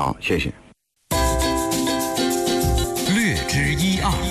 好，谢谢。 略知一二。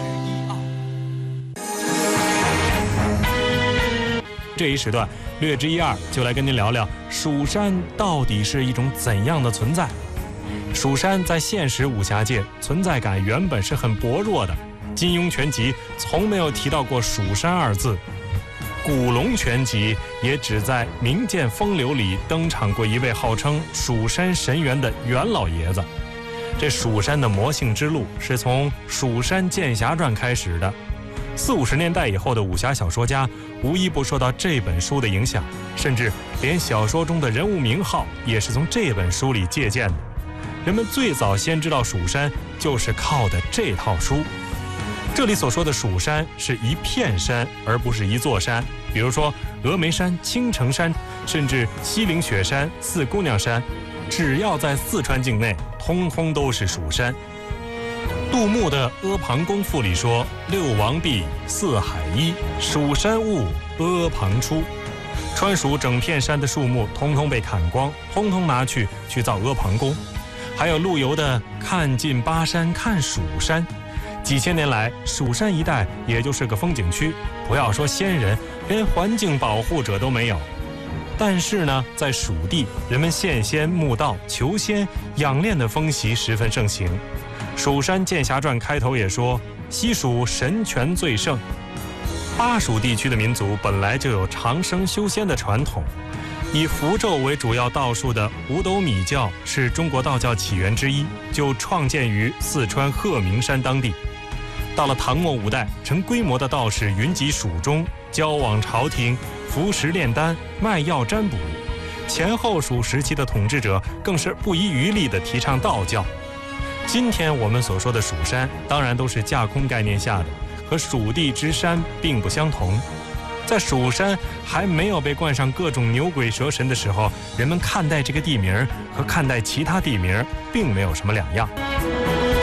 这一时段略知一二就来跟您聊聊蜀山到底是一种怎样的存在。蜀山在现实武侠界存在感原本是很薄弱的，金庸全集从没有提到过蜀山二字，古龙全集也只在《名剑风流》里登场过一位号称蜀山神元的袁老爷子。这蜀山的魔性之路是从《蜀山剑侠传》开始的，40、50年代以后的武侠小说家无一不受到这本书的影响，甚至连小说中的人物名号也是从这本书里借鉴的。人们最早先知道蜀山就是靠的这套书。这里所说的蜀山是一片山，而不是一座山。比如说峨眉山、青城山，甚至西岭雪山、四姑娘山，只要在四川境内，通通都是蜀山。杜牧的《阿房宫赋》里说：“六王毕，四海一，蜀山兀，阿房出。”川蜀整片山的树木通通被砍光，通通拿去造阿房宫。还有陆游的“看尽巴山看蜀山”，几千年来，蜀山一带也就是个风景区，不要说仙人，连环境保护者都没有。但是呢，在蜀地，人们献仙、慕道、求仙、养炼的风习十分盛行。《蜀山剑侠传》开头也说：“西蜀神权最盛。”巴蜀地区的民族本来就有长生修仙的传统，以符咒为主要道术的五斗米教是中国道教起源之一，就创建于四川鹤鸣山当地。到了唐末五代，成规模的道士云集蜀中，交往朝廷，服食炼丹，卖药占卜。前后蜀时期的统治者更是不遗余力地提倡道教。今天我们所说的蜀山，当然都是架空概念下的，和蜀地之山并不相同。在蜀山还没有被冠上各种牛鬼蛇神的时候，人们看待这个地名和看待其他地名并没有什么两样。